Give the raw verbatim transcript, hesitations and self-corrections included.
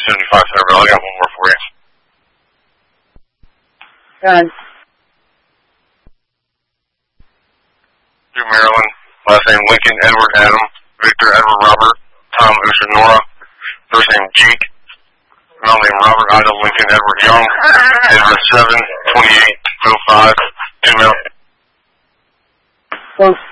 seventy-five Centerville. I got one more for you. Done. Drew Maryland. Last name Lincoln Edward Adam. Victor Edward Robert. Tom Usher Nora. First name Jake. Middle name Robert Ida Lincoln Edward Young. Address seven twenty-eight oh five. Two mil. Close.